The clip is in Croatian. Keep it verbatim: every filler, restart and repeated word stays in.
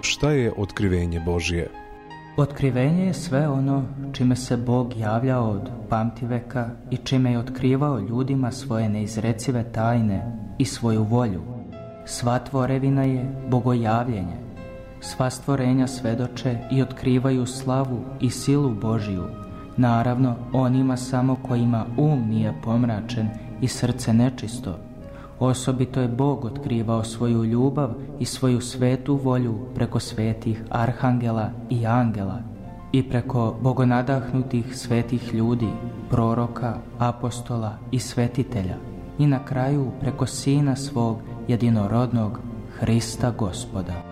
Šta je otkrivenje Božje? Otkrivenje je sve ono čime se Bog javljao od pamtiveka i čime je otkrivao ljudima svoje neizrecive tajne i svoju volju. Sva tvorevina je bogojavljenje. Sva stvorenja svedoče i otkrivaju slavu i silu Božiju. Naravno, onima samo kojima um nije pomračen i srce nečisto. Osobito je Bog otkrivao svoju ljubav i svoju svetu volju preko svetih arhangela i angela i preko bogonadahnutih svetih ljudi, proroka, apostola i svetitelja i na kraju preko Sina svog jedinorodnog, Hrista Gospoda.